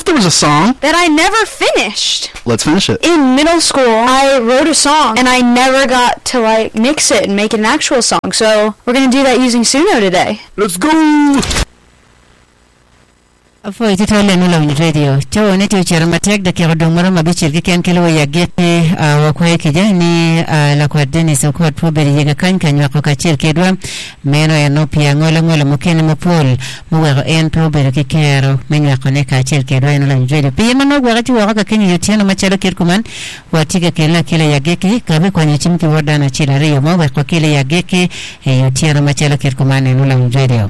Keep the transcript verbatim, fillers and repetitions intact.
if there was a song that I never finished? Let's finish it. In middle school, I wrote a song, and I never got to, like, mix it and make it an actual song. So we're going to do that using Suno today. Let's go! Foi titolo nula on radio. Chawo ne tu chera matek da kero dongmara mabichir ki ken kelo ya gete wakwae kijani la kwa Dennis okot proberi yega kan kan wako kachir kedwa meno ya nopi ya ngola ngola mukene mopol muwego en proberi ki kero menyo kone kachir kedwa nula on radio. Pia mano wakati waka kenyi yotiano machalo kirkuman watiga kela kila ya geke kabe kwa nyechimki wada na chila rio mwa kwa kila ya geke yotiano machalo kirkuman nula on radio.